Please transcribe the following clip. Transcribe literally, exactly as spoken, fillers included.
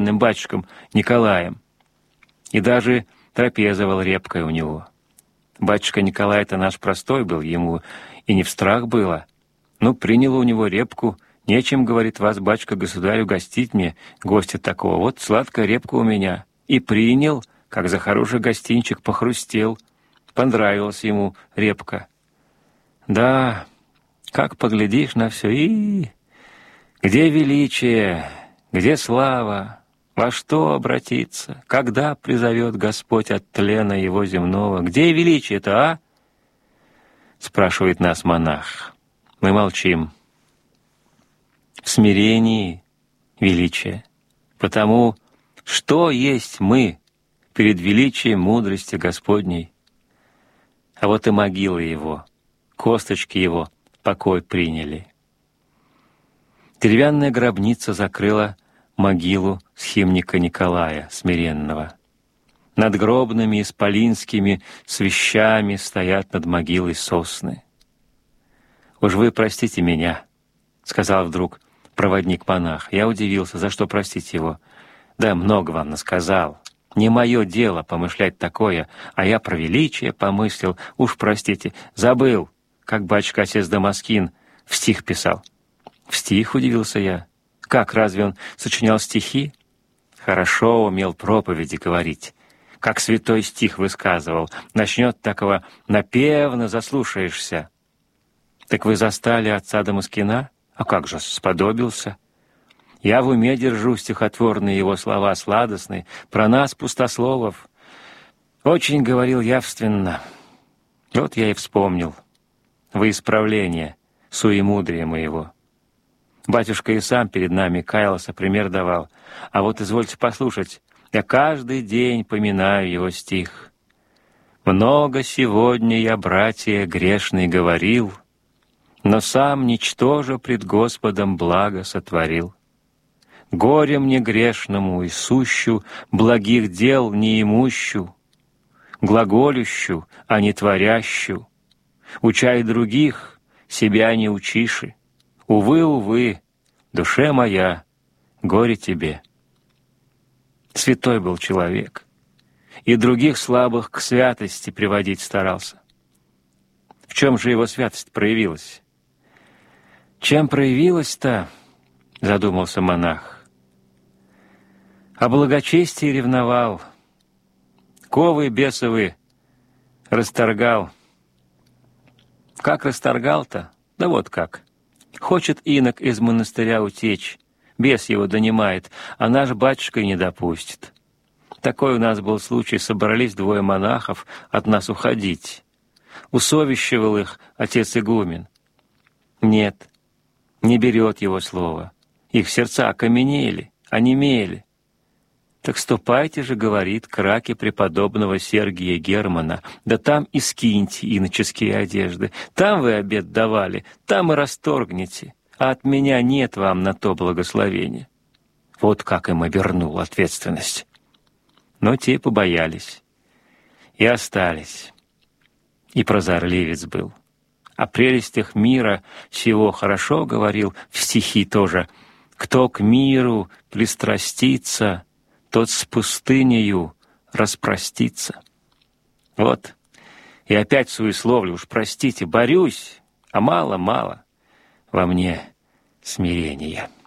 батюшком Николаем. И даже трапезовал репкой у него. Батюшка Николай-то наш простой был, ему и не в страх было. Ну, принял у него репку. Нечем, говорит, вас, батюшка, государю, гостить мне, гостя такого. Вот сладкая репка у меня. И принял, как за хороший гостинчик, похрустел. Понравилась ему репка. Да, как поглядишь на все, и где величие, где слава, во что обратиться, когда призовет Господь от тлена его земного? Где величие-то, а? Спрашивает нас монах. Мы молчим. В смирении величие, потому что есть мы перед величием мудрости Господней. А вот и могилы его, косточки его покой приняли. Деревянная гробница закрыла могилу схимника Николая Смиренного. Надгробными исполинскими свещами стоят над могилой сосны. «Уж вы простите меня», — сказал вдруг проводник-монах. Я удивился, за что простить его. «Да много вам насказал. Не мое дело помышлять такое, а я про величие помыслил. Уж простите, забыл, как батюшка отец Дамаскин в стих писал». «В стих?» — удивился я. «Как, разве он сочинял стихи?» «Хорошо умел проповеди говорить. Как святой стих высказывал. Начнет такого напевно, заслушаешься». «Так вы застали отца Дамаскина?» «А как же, сподобился». «Я в уме держу стихотворные его слова сладостные, про нас, пустословов. Очень говорил явственно. Вот я и вспомнил. Во исправление суемудрия моего. Батюшка и сам перед нами каялся, пример давал. А вот извольте послушать, я каждый день поминаю его стих. Много сегодня я, братья, грешный говорил, но сам ничтоже пред Господом благо сотворил. Горе мне грешному и сущу, благих дел неимущу, глаголющу, а не творящу. Учай других, себя не учиши. Увы, увы, душе моя, горе тебе». Святой был человек, и других слабых к святости приводить старался. В чем же его святость проявилась? Чем проявилась-то, задумался монах. О благочестии ревновал, ковы бесовы расторгал. Как расторгал-то? Да вот как. Хочет инок из монастыря утечь, бес его донимает, а наш батюшка и не допустит. Такой у нас был случай, собрались двое монахов от нас уходить. Усовещивал их отец игумен. Нет, не берет его слово. Их сердца окаменели, онемели. Так ступайте же, говорит, к раке преподобного Сергия Германа, да там и скиньте иноческие одежды, там вы обет давали, там и расторгнете, а от меня нет вам на то благословения. Вот как им обернул ответственность. Но те побоялись и остались. И прозорливец был. О прелестях мира сего хорошо говорил в стихи тоже. Кто к миру пристрастится, тот с пустынею распростится. Вот. И опять суесловлю, уж простите, борюсь, а мало-мало во мне смирения.